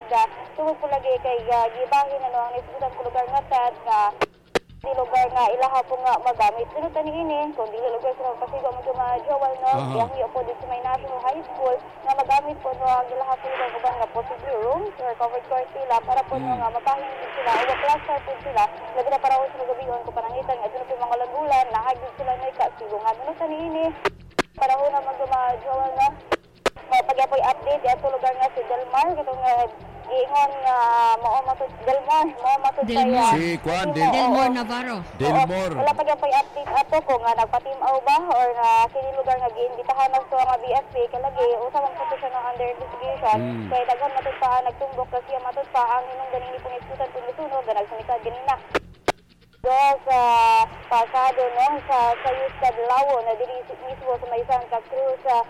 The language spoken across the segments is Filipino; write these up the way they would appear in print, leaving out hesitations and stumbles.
tungod po lagi kay gibahin ang naisgutan ko lugar nga tat nga di lugar nga ilaha po nga magamit. Sunod tani ini, kung di lugar sa pasigaw mo mga Joel no, yang po dito sa may National High School nga magamit po no ang ilaha po nga possible rooms or covered court sila para po no nga mapahin din sila o plaster po sila. Labi na para sa gabion ko panangitan nga dito po mga langulan, nahagid sila na ikasilungan. Sunod tani ini, para ho na mga Joel no, pag-apoy update ato lugar nga si Delmar katong ingon nga mao matud Delmar kaya si Juan Delmar Navarro. Delmar. Wala pag-apoy update ato ko nga nagpa-team-aw ba or nga kini lugar nga giimbitahan na sa mga BFP kalagi usa man po siya ng under investigation kay daghan matud pa nagtumbok kasi matud pa ang inong ganini pong iskutan kung isunog nga nagsunikad ganina. Do sa pasado no sa Yuscad Lawo na diri mismo sa may Santa Cruz sa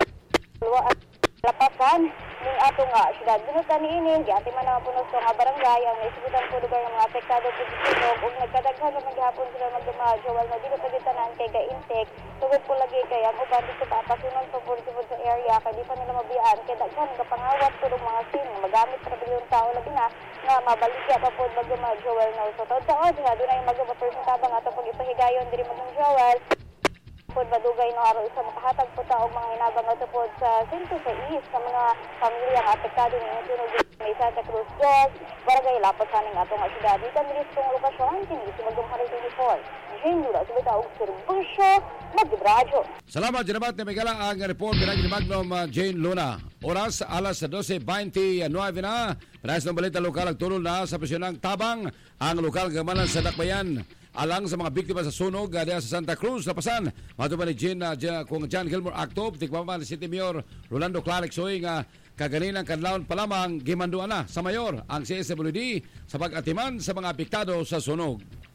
Lapasan ning ato nga siyudad. Dunod tani ini giati man ang punos nga barangay ang naisgutan po lugar ng mga apektado po sunog ug nagkadaghan man gihapon sila magdumadjowal na dili pa gitanan kay ga-intake tugod po lagi kay ang uban dito papasunon pa po sa area kay di pa nila mabiyaan kay daghan ka pangawat po mga sin magamit para bilyong tao labi na nga mabaligya pa po magdumadjowal na sa taod nga dunay magpapersentabang ato pag ipahigayon diri magdumadjowal pod madugay no araw isa makahatag po ta og mga hinabang ato pod sa sento sa east sa mga pamilya nga apektado ni sunog may Santa Cruz Dos barangay Lapad sa ning atong siyudad dito diri sa lokasyon kini sa Magdumari 24 Jindura sa bitaw og serbisyo magdibradyo. Salamat Jinabat na megala ang report pinagi ni Magnum Jane Luna. Oras alas 12:29 na. Panas ng balita lokal agtulol na sa presyonang tabang ang lokal gamanan sa Dakbayan alang sa mga biktima sa sunog sa Santa Cruz Lapasan. Matuban ni kung John Gilmore Actop tigpaman ni City Mayor Rolando Clark Soy nga kaganinang kanlaon pa lamang gimanduan na sa mayor ang CSWD sa pag-atiman sa mga apektado sa sunog.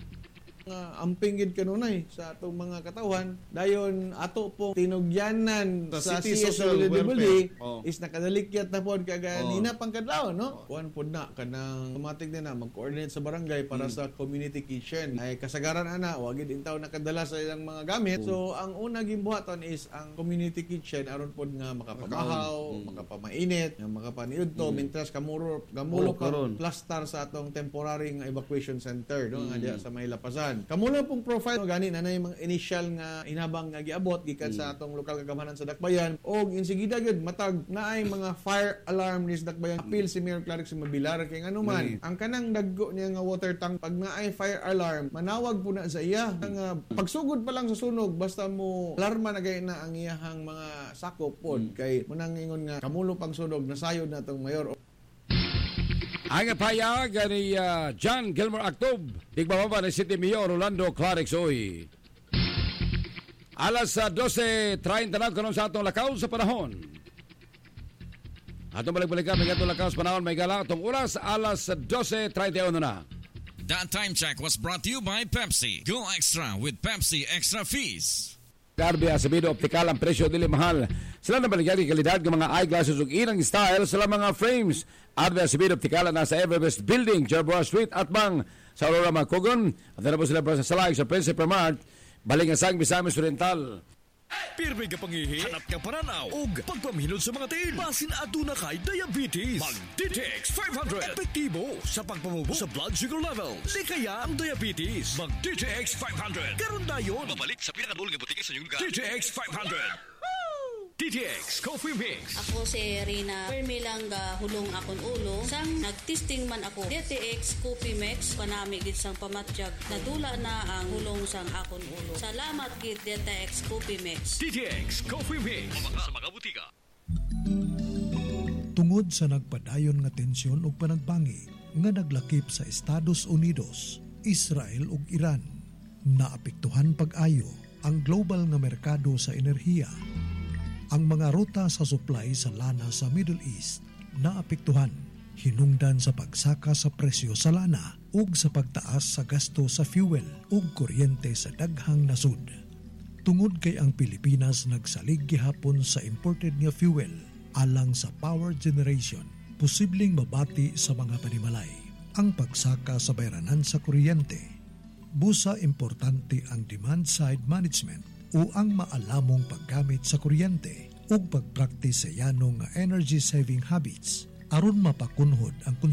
Ampingid kanunay sa atong mga katawhan dayon ato po tinugyanan sa CSWD is nakadalikyat na pod kaganina pangkadlaw no kuan pod na kanang automatic na mag-coordinate sa barangay para sa community kitchen ay kasagaran ana wa gid intaw nakadala sa ilang mga gamit so ang una gimbuhaton is ang community kitchen aron pod nga makapamahaw makapamainit nga makapaniudto mintras gamulo karon plaster sa atong temporary nga evacuation center no nga diha sa may Lapasan. Kamula pong profile gani na yung mga initial nga inabang nga giabot gikan sa atong lokal kagamanan sa Dakbayan og insigida gud matag naay mga fire alarm ni sa Dakbayan appeal si Mayor Clark si Mabilar kay nganuman ang kanang daggo niya nga water tank pag naay fire alarm manawag po na sa iya nga pagsugod pa lang sa sunog basta mo alarma na gay na ang iyahang mga sakop pod kay munang ingon nga kamulo pang sunog nasayod na atong mayor. Ang payag ni John Gilmore Actob, tigbababa ni City Mayor Rolando Clark Soy. Alas 12:30 na karon sa atong lakaw sa panahon. Atong balik-balikan ng atong lakaw sa panahon may gala atong oras alas 12:31 na. That time check was brought to you by Pepsi. Go extra with Pepsi Extra Fees. Garbi Asabido Optical ang presyo dili mahal. Sila na baligyan ng kalidad ng mga eyeglasses ug irang style sa mga frames. Arbi Asabido Optical na sa Everbest Building, Jerboa Street at Bang sa Aurora Macogon. At na po sila sa Salag sa Principe Mart, Baling Asang Misamis Oriental. Pirmi ka pangihi, hanap ka paranaw, ug pagpamhinod sa mga tiil. Basin aduna kay diabetes. Mag-DTX 500. Epektibo sa pagpamubo sa blood sugar levels. Di kaya ang diabetes. Mag-DTX 500. Karon dayon. Babalik sa pinakadul nga butika sa inyong lugar. DTX 500. DTX Coffee Mix. Ako si Rina Permilang hulong akon ulo. Sang nagtesting man ako DTX Coffee Mix panami gid sang pamatjag. Nadula na ang hulong sang akon ulo. Salamat gid DTX Coffee Mix. DTX Coffee Mix. Sa mga butika. Tungod sa nagpadayon nga tensyon ug panagbangi nga naglakip sa Estados Unidos, Israel ug Iran, naapektuhan pag-ayo ang global nga merkado sa enerhiya. Ang mga ruta sa supply sa lana sa Middle East naapektuhan, hinungdan sa pagsaka sa presyo sa lana ug sa pagtaas sa gasto sa fuel ug kuryente sa daghang nasud. Tungod kay ang Pilipinas nagsalig gihapon sa imported nga fuel alang sa power generation, posibleng mabati sa mga panimalay ang pagsaka sa bayranan sa kuryente. Busa importante ang demand-side management o ang maalamong paggamit sa kuryente ug pagpraktis sa yanong energy-saving habits aron mapakunhod ang